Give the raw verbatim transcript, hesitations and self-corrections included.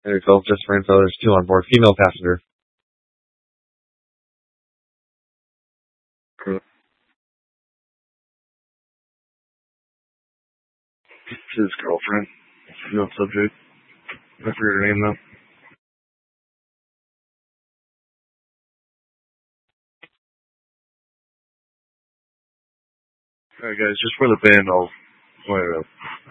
There you go. Just for info, there's two on board. Female passenger. Correct. His girlfriend. No subject. I forget her name though. Alright guys, just for the band, I'll point it up.